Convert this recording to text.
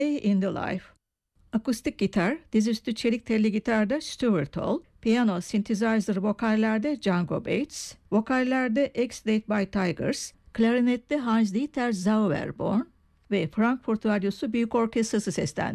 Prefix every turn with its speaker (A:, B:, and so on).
A: in the Life. Akustik gitar, dizüstü çelik telli gitarda Stuart Hall, piyano, synthesizer, vokallerde Django Bates, vokallerde X-Date by Tigers, klarinette Hans-Dieter Zauberborn ve Frankfurt Radyosu Büyük Orkestrası seslendirdi.